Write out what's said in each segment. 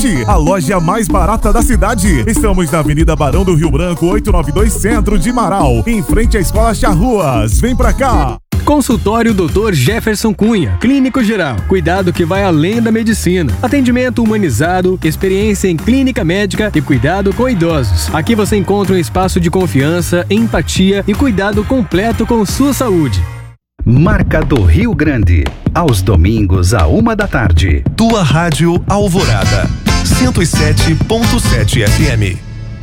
Forte, a loja mais barata da cidade. Estamos na Avenida Barão do Rio Branco, 892 Centro de Marau, em frente à Escola Charruas. Vem pra cá! Consultório Dr. Jefferson Cunha, clínico geral, cuidado que vai além da medicina, atendimento humanizado, experiência em clínica médica e cuidado com idosos. Aqui você encontra um espaço de confiança, empatia e cuidado completo com sua saúde. Marca do Rio Grande, aos domingos à 13h. Tua Rádio Alvorada, 107.7 FM.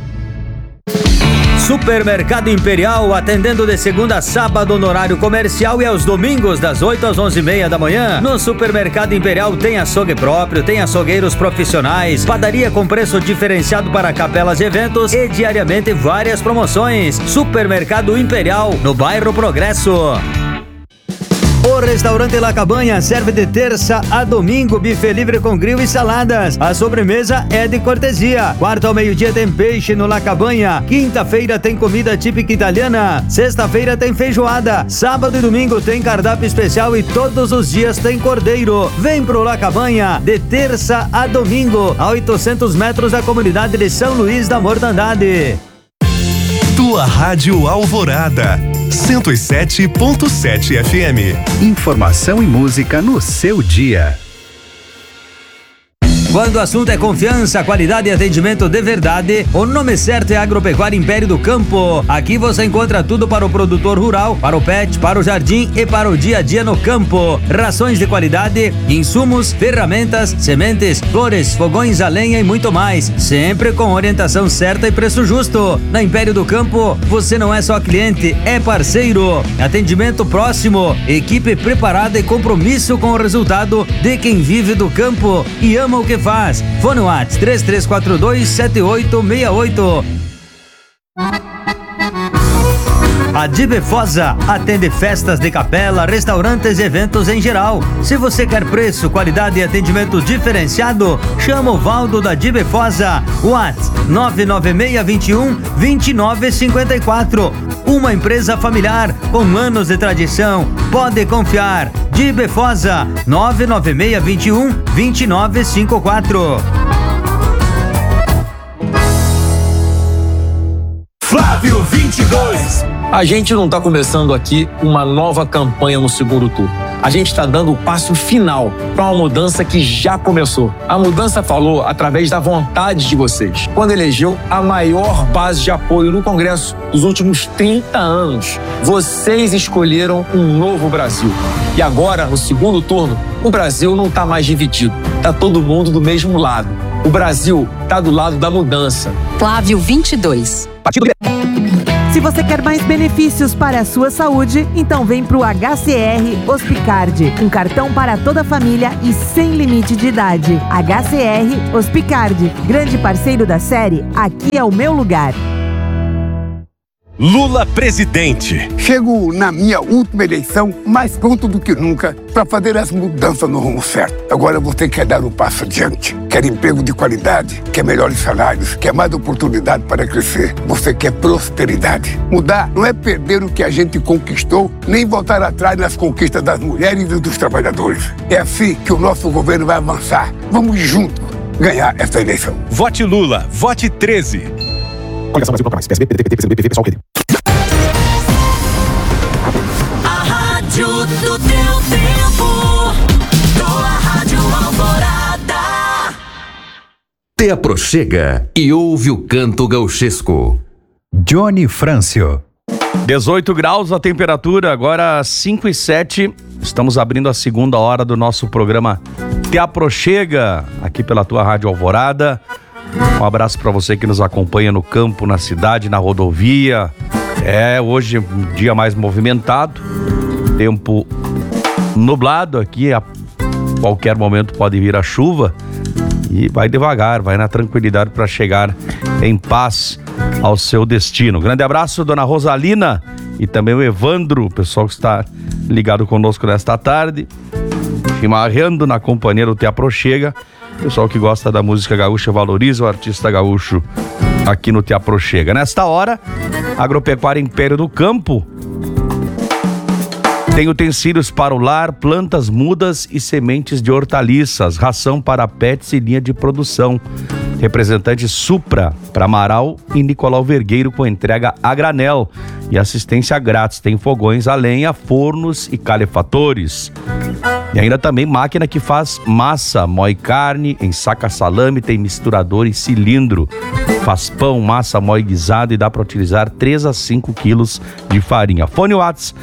Supermercado Imperial, atendendo de segunda a sábado no horário comercial e aos domingos das 8 às 11h30 da manhã. No Supermercado Imperial tem açougue próprio, tem açougueiros profissionais, padaria com preço diferenciado para capelas e eventos e diariamente várias promoções. Supermercado Imperial, no bairro Progresso. O restaurante La Cabanha serve de terça a domingo buffet livre com grill e saladas. A sobremesa é de cortesia. Quarta ao meio-dia tem peixe no La Cabanha. Quinta-feira tem comida típica italiana. Sexta-feira tem feijoada. Sábado e domingo tem cardápio especial e todos os dias tem cordeiro. Vem pro La Cabanha de terça a domingo, a 800 metros da comunidade de São Luís da Mortandade. Tua Rádio Alvorada, 107.7 FM. Informação e música no seu dia. Quando o assunto é confiança, qualidade e atendimento de verdade, o nome certo é Agropecuária Império do Campo. Aqui você encontra tudo para o produtor rural, para o pet, para o jardim e para o dia a dia no campo. Rações de qualidade, insumos, ferramentas, sementes, flores, fogões a lenha e muito mais. Sempre com orientação certa e preço justo. Na Império do Campo, você não é só cliente, é parceiro. Atendimento próximo, equipe preparada e compromisso com o resultado de quem vive do campo e ama o que faz. Fone WhatsApp 33427868. A Dibefosa atende festas de capela, restaurantes e eventos em geral. Se você quer preço, qualidade e atendimento diferenciado, chama o Valdo da Dibefosa. WhatsApp 99621-2954. Uma empresa familiar com anos de tradição. Pode confiar. Dibefosa 99621-2954. Flávio 22. A gente não está começando aqui uma nova campanha no segundo turno. A gente está dando o passo final para uma mudança que já começou. A mudança falou através da vontade de vocês, quando elegeu a maior base de apoio no Congresso dos últimos 30 anos. Vocês escolheram um novo Brasil. E agora, no segundo turno, o Brasil não está mais dividido. Está todo mundo do mesmo lado. O Brasil está do lado da mudança. Flávio 22. Partido Se você quer mais benefícios para a sua saúde, então vem para o HCR Hospicard, um cartão para toda a família e sem limite de idade. HCR Hospicard, grande parceiro da série Aqui é o Meu Lugar. Lula presidente. Chego na minha última eleição mais pronto do que nunca para fazer as mudanças no rumo certo. Agora você quer dar um passo adiante, quer emprego de qualidade, quer melhores salários, quer mais oportunidade para crescer. Você quer prosperidade. Mudar não é perder o que a gente conquistou, nem voltar atrás nas conquistas das mulheres e dos trabalhadores. É assim que o nosso governo vai avançar. Vamos juntos ganhar essa eleição. Vote Lula, vote 13. Coligação Brasil Proclamais, PSB, PDT, PCdoB, PV, pessoal, PT. A rádio do teu tempo, tua Rádio Alvorada. Te aproxega e ouve o canto gauchesco. Johnny Frâncio. 18 graus a temperatura, agora 5:07. Estamos abrindo a segunda hora do nosso programa Te Aproxega, aqui pela tua Rádio Alvorada. Um abraço para você que nos acompanha no campo, na cidade, na rodovia. Hoje um dia mais movimentado, tempo nublado aqui, a qualquer momento pode vir a chuva e vai devagar, vai na tranquilidade para chegar em paz ao seu destino. Grande abraço, dona Rosalina e também o Evandro, o pessoal que está ligado conosco nesta tarde, chimarrando na companhia do Te Aproxega. Pessoal que gosta da música gaúcha valoriza o artista gaúcho aqui no Te Aproxega. Nesta hora, Agropecuária Império do Campo Tem utensílios para o lar, plantas mudas e sementes de hortaliças, ração para pets e linha de produção. Representante Supra para Amaral e Nicolau Vergueiro com entrega a granel e assistência grátis. Tem fogões a lenha, fornos e calefatores. E ainda também máquina que faz massa, moe carne, ensaca salame, tem misturador e cilindro. Faz pão, massa, moe guisado e dá para utilizar 3 a 5 quilos de farinha. Fone Whats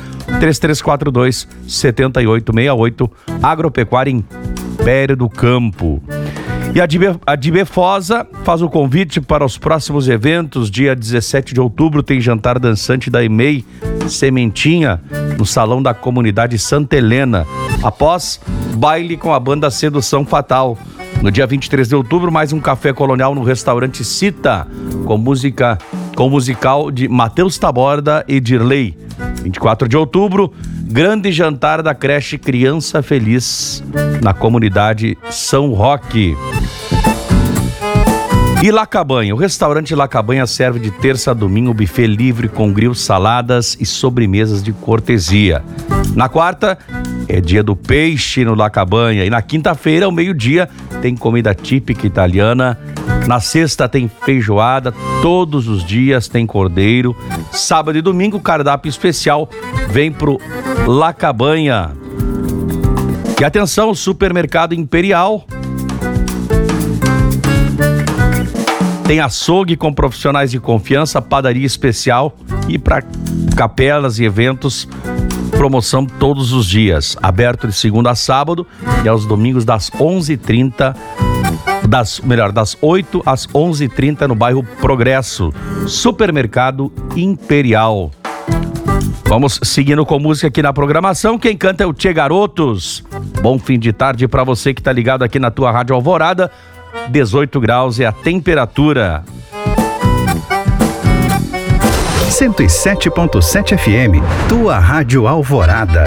3342-7868, Agropecuária Império do Campo. E a Dibefosa faz o convite para os próximos eventos. Dia 17 de outubro tem jantar dançante da EMEI Sementinha no Salão da Comunidade Santa Helena. Após, baile com a banda Sedução Fatal. No dia 23 de outubro, mais um café colonial no restaurante Cita, com musical de Matheus Taborda e Dirley. 24 de outubro, grande jantar da creche Criança Feliz, na comunidade São Roque. E La Cabanha, o restaurante La Cabanha serve de terça a domingo buffet livre com grill, saladas e sobremesas de cortesia. Na quarta, é dia do peixe no La Cabanha. E na quinta-feira, ao meio-dia, tem comida típica italiana. Na sexta tem feijoada, todos os dias tem cordeiro. Sábado e domingo, cardápio especial, vem pro La Cabanha. E atenção, Supermercado Imperial tem açougue com profissionais de confiança, padaria especial e para capelas e eventos, promoção todos os dias. Aberto de segunda a sábado e aos domingos das 11h30, das 8 às 11h30 no bairro Progresso. Supermercado Imperial. Vamos seguindo com música aqui na programação. Quem canta é o Tchê Garotos. Bom fim de tarde para você que tá ligado aqui na tua Rádio Alvorada. 18 graus é a temperatura. 107.7 FM, tua Rádio Alvorada.